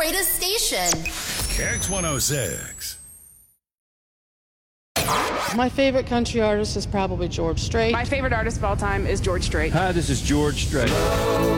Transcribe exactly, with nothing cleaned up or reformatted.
greatest station. Kicks one oh six. My favorite country artist is probably George Strait. My favorite artist of all time is George Strait. Hi, this is George Strait.